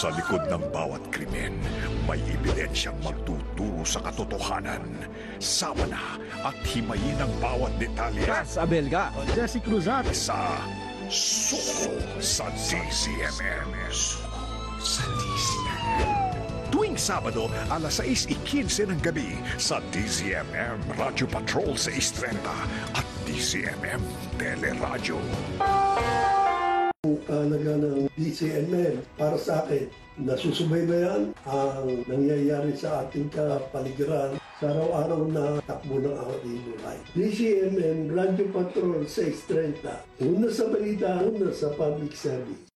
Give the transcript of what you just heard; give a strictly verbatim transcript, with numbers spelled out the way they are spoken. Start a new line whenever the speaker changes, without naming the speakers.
Sa likod ng bawat krimen, may ebidensyang magtuturo sa katotohanan. Sama na at himayin ang bawat detalye
Cas Abelga, Jesse Cruzat,
sa Suko sa D C M M. Suko sa D C M M. Tuwing Sabado, alas sais ikinse ng gabi sa D C M M Radio Patrol seis trenta at D C M M Teleradyo.
Ang kahalaga ng D C M M para sa akin, nasusubaybayan ang nangyayari sa ating kapaligiran sa araw-araw na takbo ng ating buhay. D C M M Radio Patrol seis trenta, una sa balita, una sa public service.